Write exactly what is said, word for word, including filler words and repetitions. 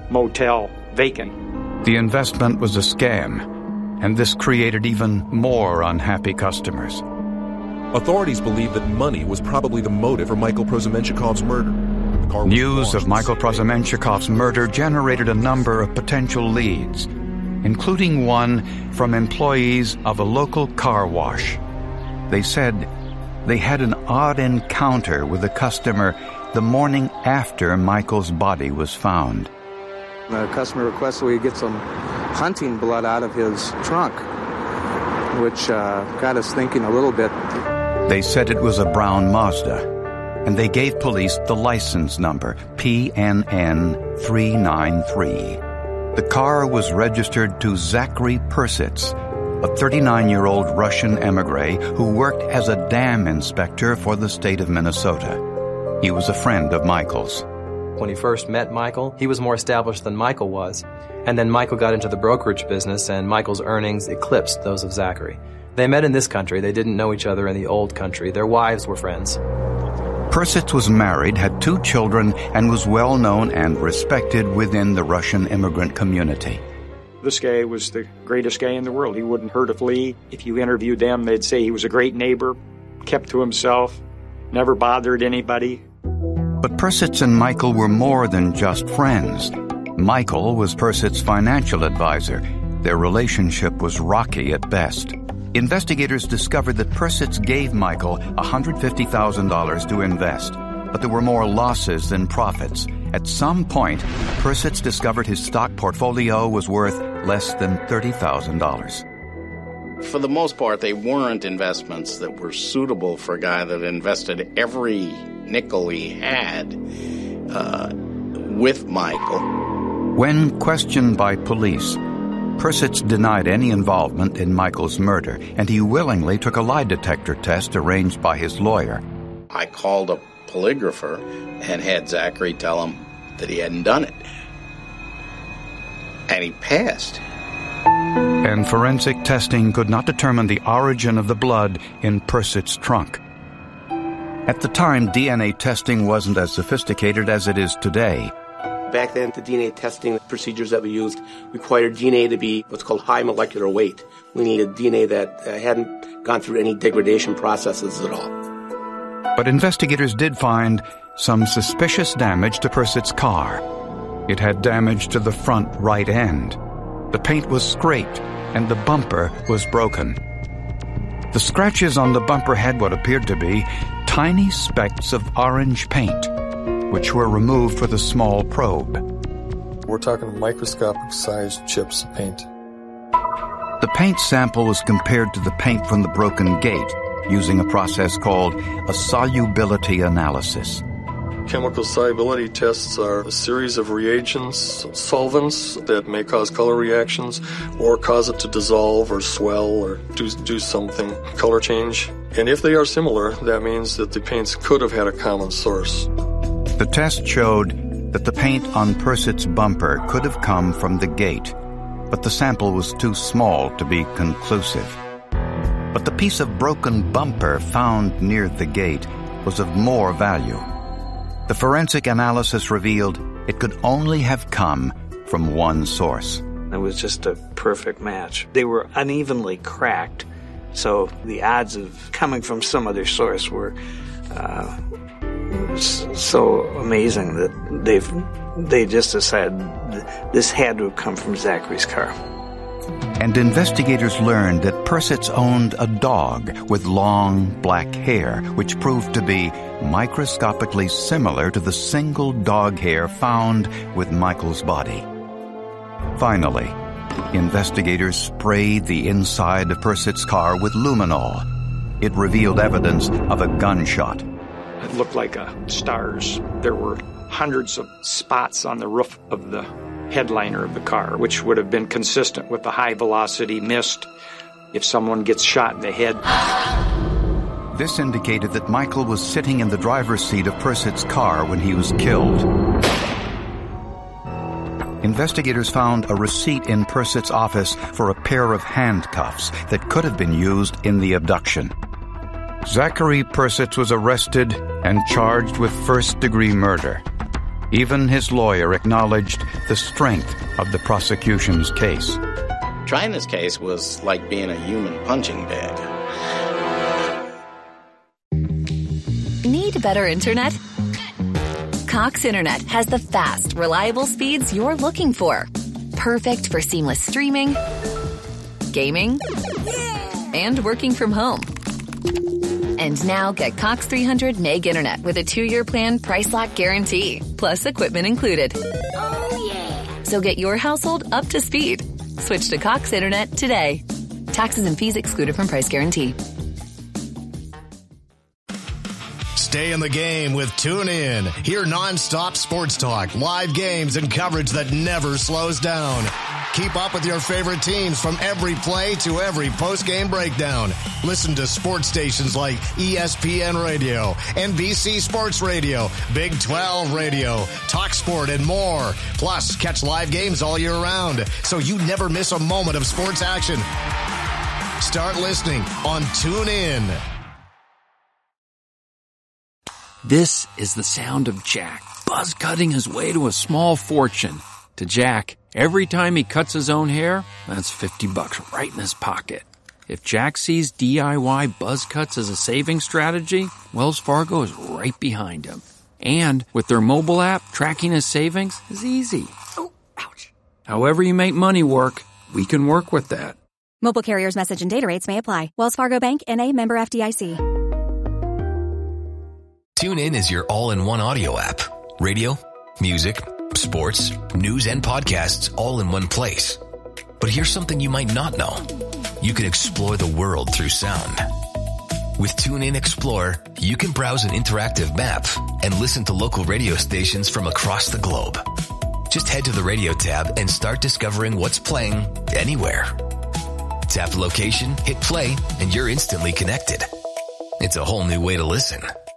motel vacant. The investment was a scam, and this created even more unhappy customers. Authorities believe that money was probably the motive for Michael Prosemenchikov's murder. News of Michael Prosemenchikov's murder generated a number of potential leads, including one from employees of a local car wash. They said they had an odd encounter with a customer the morning after Michael's body was found. The customer requested we get some hunting blood out of his trunk, which uh, got us thinking a little bit. They said it was a brown Mazda, and they gave police the license number, P N N three nine three. The car was registered to Zachary Persits, a thirty-nine-year-old Russian emigre who worked as a dam inspector for the state of Minnesota. He was a friend of Michael's. When he first met Michael, he was more established than Michael was. And then Michael got into the brokerage business, and Michael's earnings eclipsed those of Zachary. They met in this country. They didn't know each other in the old country. Their wives were friends. Persits was married, had two children, and was well known and respected within the Russian immigrant community. This guy was the greatest guy in the world. He wouldn't hurt a flea. If you interviewed them, they'd say he was a great neighbor, kept to himself, never bothered anybody. But Persits and Michael were more than just friends. Michael was Persits' financial advisor. Their relationship was rocky at best. Investigators discovered that Persits gave Michael one hundred fifty thousand dollars to invest, but there were more losses than profits. At some point, Persits discovered his stock portfolio was worth less than thirty thousand dollars. For the most part, they weren't investments that were suitable for a guy that invested every nickel he had uh, with Michael. When questioned by police, Persits denied any involvement in Michael's murder, and he willingly took a lie detector test arranged by his lawyer. I called a polygrapher and had Zachary tell him that he hadn't done it. And he passed. And forensic testing could not determine the origin of the blood in Persits' trunk. At the time, D N A testing wasn't as sophisticated as it is today. Back then, the D N A testing procedures that we used required D N A to be what's called high molecular weight. We needed D N A that uh, hadn't gone through any degradation processes at all. But investigators did find some suspicious damage to Persits' car. It had damage to the front right end. The paint was scraped, and the bumper was broken. The scratches on the bumper had what appeared to be tiny specks of orange paint, which were removed with a small probe. We're talking microscopic-sized chips of paint. The paint sample was compared to the paint from the broken gate using a process called a solubility analysis. Chemical solubility tests are a series of reagents, solvents that may cause color reactions or cause it to dissolve or swell or do, do something, color change. And if they are similar, that means that the paints could have had a common source. The test showed that the paint on Persits' bumper could have come from the gate, but the sample was too small to be conclusive. But the piece of broken bumper found near the gate was of more value. The forensic analysis revealed it could only have come from one source. It was just a perfect match. They were unevenly cracked, so the odds of coming from some other source were uh, so amazing that they've they just decided this had to have come from Zachary's car. And investigators learned that Persits owned a dog with long black hair, which proved to be microscopically similar to the single dog hair found with Michael's body. Finally, investigators sprayed the inside of Persits' car with luminol. It revealed evidence of a gunshot. It looked like a stars. There were hundreds of spots on the roof of the headliner of the car, which would have been consistent with the high-velocity mist if someone gets shot in the head. This indicated that Michael was sitting in the driver's seat of Persits' car when he was killed. Investigators found a receipt in Persits' office for a pair of handcuffs that could have been used in the abduction. Zachary Persits was arrested and charged with first-degree murder. Even his lawyer acknowledged the strength of the prosecution's case. Trying this case was like being a human punching bag. Need better internet? Cox Internet has the fast, reliable speeds you're looking for. Perfect for seamless streaming, gaming, and working from home. And now get Cox three hundred meg internet with a two-year plan price lock guarantee, plus equipment included. Oh, yeah. So get your household up to speed. Switch to Cox Internet today. Taxes and fees excluded from price guarantee. Stay in the game with TuneIn. Hear nonstop sports talk, live games, and coverage that never slows down. Keep up with your favorite teams from every play to every post-game breakdown. Listen to sports stations like E S P N Radio, N B C Sports Radio, Big twelve Radio, TalkSport, and more. Plus, catch live games all year round, so you never miss a moment of sports action. Start listening on TuneIn. This is the sound of Jack, buzz cutting his way to a small fortune. To Jack, every time he cuts his own hair, that's fifty bucks right in his pocket. If Jack sees D I Y buzz cuts as a saving strategy, Wells Fargo is right behind him. And with their mobile app, tracking his savings is easy. Oh, ouch. However you make money work, we can work with that. Mobile carriers' message and data rates may apply. Wells Fargo Bank, N A, member F D I C. TuneIn is your all-in-one audio app. Radio, music, sports, news, and podcasts all in one place. But here's something you might not know. You can explore the world through sound. With TuneIn Explorer, you can browse an interactive map and listen to local radio stations from across the globe. Just head to the radio tab and start discovering what's playing anywhere. Tap location, hit play, and you're instantly connected. It's a whole new way to listen.